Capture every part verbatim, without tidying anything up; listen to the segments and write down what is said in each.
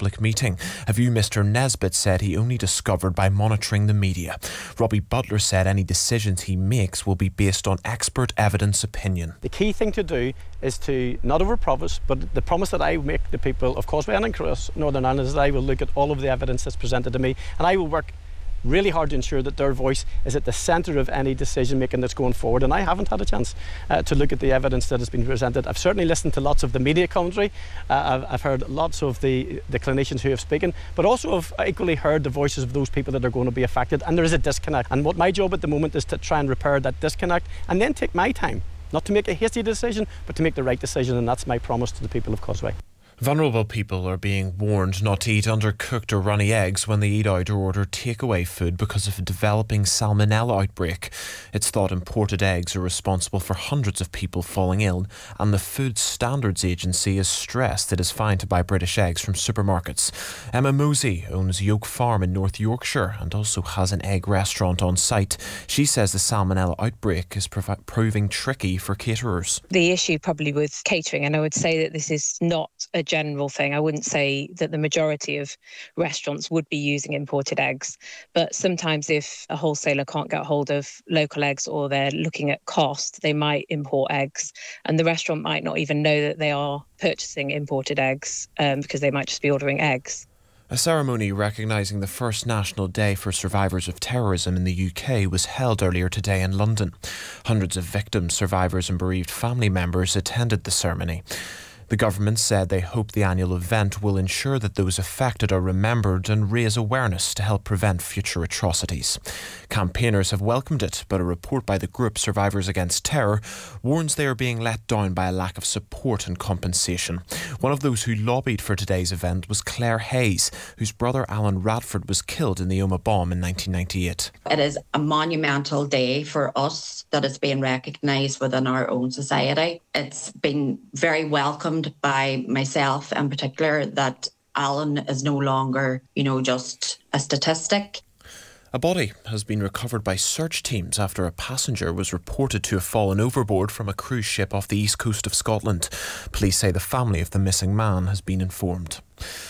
public meeting, a view Mr Nesbitt said he only discovered by monitoring the media. Robbie Butler said any decisions he makes will be based on expert evidence opinion. The key thing to do is to not over-promise, but the promise that I make the people of Causeway and across Northern Ireland is that I will look at all of the evidence that's presented to me, and I will work really hard to ensure that their voice is at the centre of any decision making that's going forward. And I haven't had a chance uh, to look at the evidence that has been presented. I've certainly listened to lots of the media commentary. Uh, I've, I've heard lots of the, the clinicians who have spoken, but also have equally heard the voices of those people that are going to be affected. And there is a disconnect. And what my job at the moment is to try and repair that disconnect and then take my time, not to make a hasty decision, but to make the right decision. And that's my promise to the people of Causeway. Vulnerable people are being warned not to eat undercooked or runny eggs when they eat out or order takeaway food because of a developing salmonella outbreak. It's thought imported eggs are responsible for hundreds of people falling ill, and the Food Standards Agency has stressed it is fine to buy British eggs from supermarkets. Emma Mosey owns Yoke Farm in North Yorkshire and also has an egg restaurant on site. She says the salmonella outbreak is prov- proving tricky for caterers. The issue probably with catering, and I would say that this is not a general thing. I wouldn't say that the majority of restaurants would be using imported eggs, but sometimes if a wholesaler can't get hold of local eggs or they're looking at cost, they might import eggs, and the restaurant might not even know that they are purchasing imported eggs um, because they might just be ordering eggs. A ceremony recognising the first National Day for Survivors of Terrorism in the U K was held earlier today in London. Hundreds of victims, survivors and bereaved family members attended the ceremony. The government said they hope the annual event will ensure that those affected are remembered and raise awareness to help prevent future atrocities. Campaigners have welcomed it, but a report by the group Survivors Against Terror warns they are being let down by a lack of support and compensation. One of those who lobbied for today's event was Claire Hayes, whose brother Alan Radford was killed in the Omagh bomb in nineteen ninety-eight. It is a monumental day for us that it's being recognised within our own society. It's been very welcomed by myself in particular that Alan is no longer, you know, just a statistic. A body has been recovered by search teams after a passenger was reported to have fallen overboard from a cruise ship off the east coast of Scotland. Police say the family of the missing man has been informed.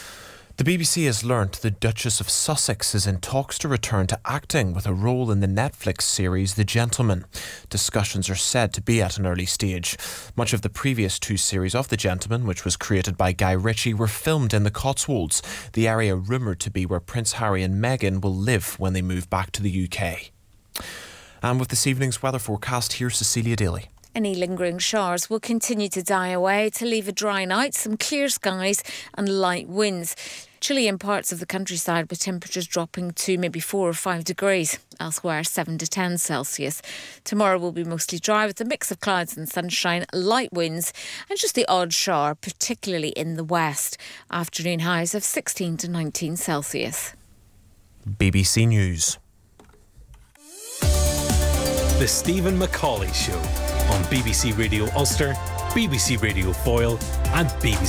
The B B C has learnt the Duchess of Sussex is in talks to return to acting with a role in the Netflix series The Gentleman. Discussions are said to be at an early stage. Much of the previous two series of The Gentleman, which was created by Guy Ritchie, were filmed in the Cotswolds, the area rumoured to be where Prince Harry and Meghan will live when they move back to the U K. And with this evening's weather forecast, here's Cecilia Daly. Any lingering showers will continue to die away to leave a dry night, some clear skies and light winds. Chilly in parts of the countryside with temperatures dropping to maybe four or five degrees. Elsewhere, seven to ten Celsius. Tomorrow will be mostly dry with a mix of clouds and sunshine, light winds and just the odd shower, particularly in the west. Afternoon highs of sixteen to nineteen Celsius. B B C News. The Stephen Macaulay Show on B B C Radio Ulster, B B C Radio Foyle and B B C